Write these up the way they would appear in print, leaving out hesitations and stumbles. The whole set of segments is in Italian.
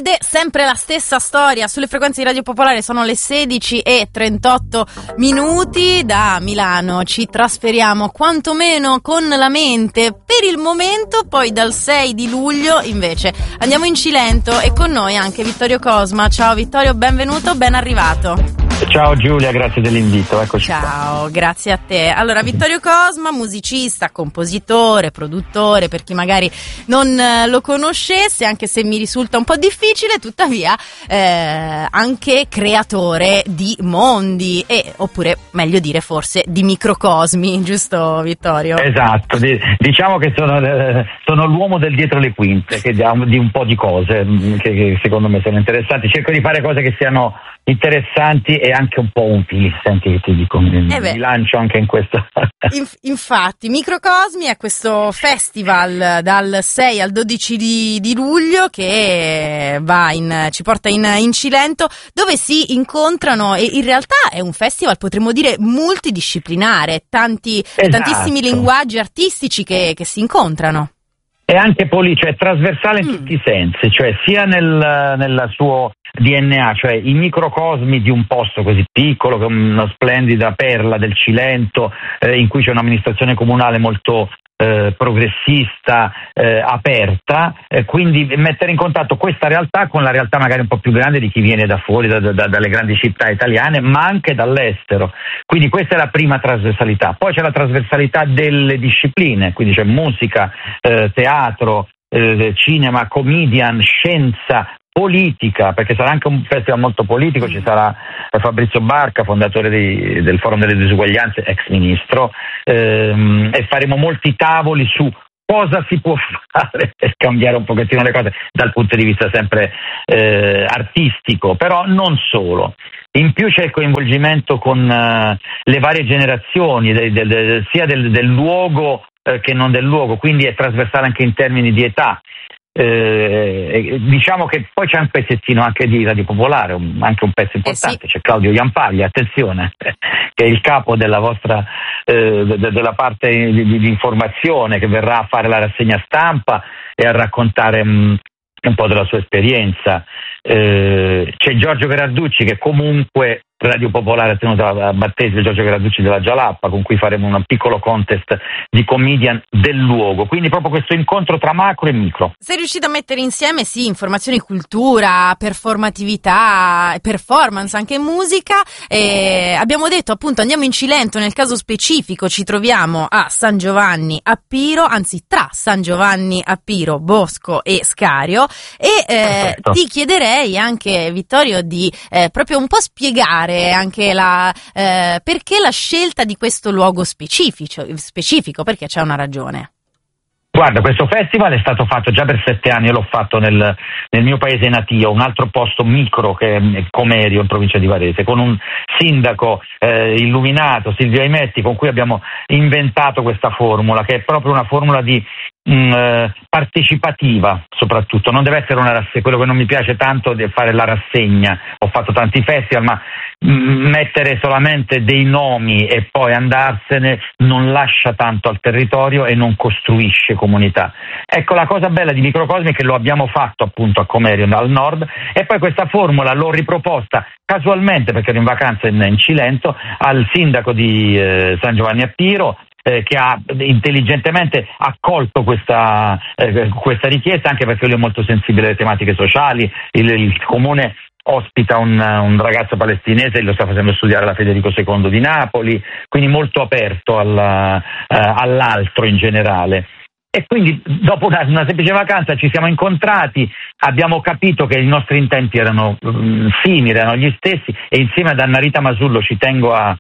Molde, sempre la stessa storia sulle frequenze di Radio Popolare. Sono le 16:38 da Milano. Ci trasferiamo quantomeno con la mente per il momento, poi dal 6 di luglio invece andiamo in Cilento e con noi anche Vittorio Cosma. Ciao Vittorio, benvenuto, ben arrivato. Ciao Giulia, grazie dell'invito, eccoci. Ciao, grazie a te. Allora, Vittorio Cosma, musicista, compositore, produttore, per chi magari non lo conoscesse, anche se mi risulta un po' difficile, tuttavia anche creatore di mondi oppure meglio dire forse di microcosmi, giusto Vittorio? Esatto, diciamo che sono l'uomo del dietro le quinte, che di un po' di cose che secondo me sono interessanti. Cerco di fare cose che siano interessanti e anche un po' utili. Senti che ti dico, mi lancio anche in questo. Infatti, Microcosmi è questo festival dal 6 al 12 di luglio che ci porta in Cilento, dove si incontrano, e in realtà è un festival, potremmo dire, multidisciplinare, tantissimi linguaggi artistici che si incontrano. È anche cioè trasversale in tutti i sensi, cioè sia nel suo DNA, cioè i microcosmi di un posto così piccolo, che è una splendida perla del Cilento, in cui c'è un'amministrazione comunale molto progressista, aperta, quindi mettere in contatto questa realtà con la realtà magari un po' più grande di chi viene da fuori, dalle grandi città italiane, ma anche dall'estero. Quindi questa è la prima trasversalità. Poi c'è la trasversalità delle discipline, quindi c'è musica, teatro, cinema, comedian, scienza, politica, perché sarà anche un festival molto politico. Ci sarà Fabrizio Barca, fondatore del Forum delle Disuguaglianze, ex ministro, e faremo molti tavoli su cosa si può fare per cambiare un pochettino le cose dal punto di vista sempre artistico, però non solo. In più c'è il coinvolgimento con le varie generazioni, sia del luogo che non del luogo, quindi è trasversale anche in termini di età. Diciamo che poi c'è un pezzettino anche di Radio Popolare, anche un pezzo importante, sì. C'è Claudio Iampaglia, attenzione, che è il capo della vostra della parte di informazione, che verrà a fare la rassegna stampa e a raccontare un po' della sua esperienza. C'è Giorgio Verarducci, che comunque Radio Popolare ha tenuto a battesimo, Giorgio Verarducci della Gialappa, con cui faremo un piccolo contest di comedian del luogo, quindi proprio questo incontro tra macro e micro. Sei riuscito a mettere insieme informazioni, cultura, performatività, performance, anche musica, e abbiamo detto appunto andiamo in Cilento. Nel caso specifico ci troviamo a San Giovanni a Piro, anzi tra San Giovanni a Piro, Bosco e Scario, e ti chiederei anche, Vittorio, di proprio un po' spiegare anche perché la scelta di questo luogo specifico, perché c'è una ragione. Guarda, questo festival è stato fatto già per 7 anni, io l'ho fatto nel mio paese natio, un altro posto micro che è Comerio, in provincia di Varese, con un sindaco illuminato, Silvio Aimetti, con cui abbiamo inventato questa formula, che è proprio una formula di partecipativa, soprattutto. Non deve essere quello che non mi piace tanto di fare la rassegna. Ho fatto tanti festival, ma mettere solamente dei nomi e poi andarsene non lascia tanto al territorio e non costruisce comunità. Ecco, la cosa bella di Microcosmi è che lo abbiamo fatto appunto a Comerio, al nord, e poi questa formula l'ho riproposta casualmente, perché ero in vacanza in Cilento, al sindaco di San Giovanni a Piro, che ha intelligentemente accolto questa richiesta, anche perché lui è molto sensibile alle tematiche sociali. Il comune ospita un ragazzo palestinese e lo sta facendo studiare alla Federico II di Napoli, quindi molto aperto all'altro in generale. E quindi dopo una semplice vacanza ci siamo incontrati, abbiamo capito che i nostri intenti erano simili, erano gli stessi, e insieme ad Anna Rita Masullo ci tengo a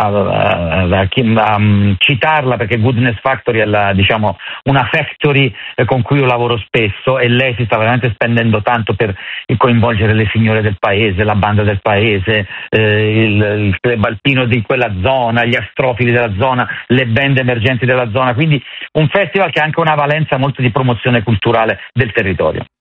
citarla, perché Goodness Factory è una factory con cui io lavoro spesso, e lei si sta veramente spendendo tanto per coinvolgere le signore del paese, la banda del paese, il club alpino di quella zona, gli astrofili della zona, le band emergenti della zona, quindi un festival che ha anche una valenza molto di promozione culturale del territorio.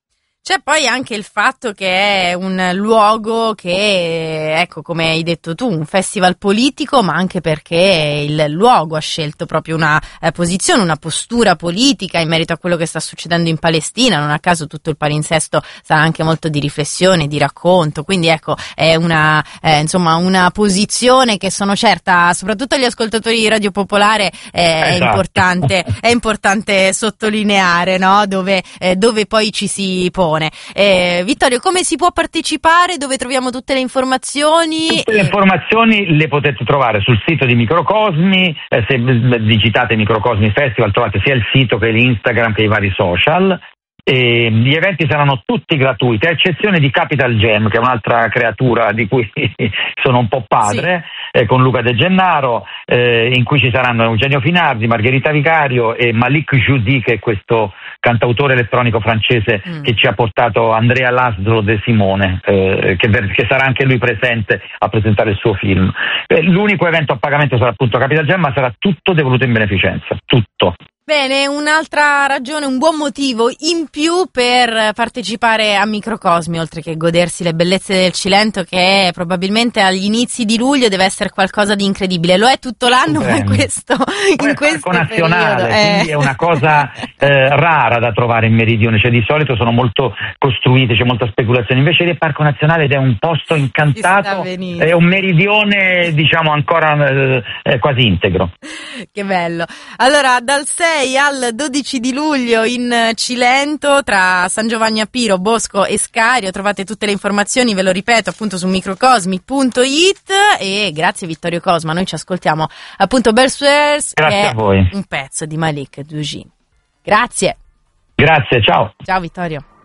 C'è poi anche il fatto che è un luogo che, ecco, come hai detto tu, un festival politico, ma anche perché il luogo ha scelto proprio una posizione, una postura politica in merito a quello che sta succedendo in Palestina. Non a caso tutto il palinsesto sarà anche molto di riflessione, di racconto, quindi ecco, è una posizione che sono certa, soprattutto agli ascoltatori di Radio Popolare, è importante sottolineare, no? Dove poi ci si pone. Vittorio, come si può partecipare? Dove troviamo tutte le informazioni? Tutte le informazioni le potete trovare sul sito di Microcosmi, se digitate Microcosmi Festival trovate sia il sito che l'Instagram che i vari social. E gli eventi saranno tutti gratuiti, a eccezione di Capital Jam, che è un'altra creatura di cui sono un po' padre, con Luca De Gennaro, in cui ci saranno Eugenio Finardi, Margherita Vicario e Malik Joudi, che è questo cantautore elettronico francese che ci ha portato Andrea Laszlo De Simone, che sarà anche lui presente a presentare il suo film. L'unico evento a pagamento sarà appunto Capital Jam, ma sarà tutto devoluto in beneficenza, tutto. Bene, un'altra ragione, un buon motivo in più per partecipare a Microcosmi, oltre che godersi le bellezze del Cilento, che probabilmente agli inizi di luglio deve essere qualcosa di incredibile. Lo è tutto l'anno, ma in questo nazionale, periodo, quindi è una cosa rara da trovare in Meridione, cioè di solito sono molto costruite, c'è molta speculazione, invece il Parco Nazionale ed è un posto incantato, è un meridione diciamo ancora quasi integro. Che bello. Allora, dal 6 al 12 di luglio in Cilento, tra San Giovanni a Piro, Bosco e Scario, trovate tutte le informazioni, ve lo ripeto, appunto su microcosmi.it. E grazie Vittorio Cosma, noi ci ascoltiamo appunto Bersuers, che è un pezzo di Malik Joudi. Grazie. Grazie, ciao. Ciao Vittorio.